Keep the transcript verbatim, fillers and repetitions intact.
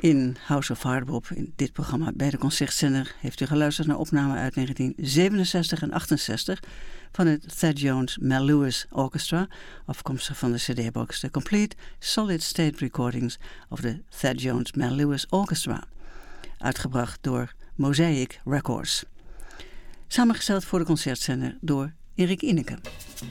In House of Hardbop, in dit programma bij de Concertzender, heeft u geluisterd naar opnamen uit negentien zevenenzestig en achtenzestig van het Thad Jones Mel Lewis Orchestra, afkomstig van de C D-box The Complete Solid State Recordings of the Thad Jones Mel Lewis Orchestra, uitgebracht door Mosaic Records. Samengesteld voor de Concertzender door Erik Ineke.